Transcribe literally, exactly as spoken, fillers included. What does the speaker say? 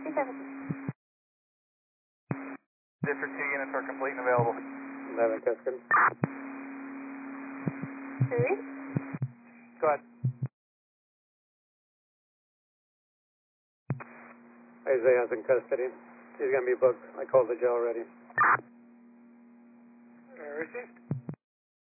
two seventeen. District two units are complete and available. eleven custody. Three. Go ahead. Isaiah's in custody. He's going to be booked. I called the jail already. Uh, received.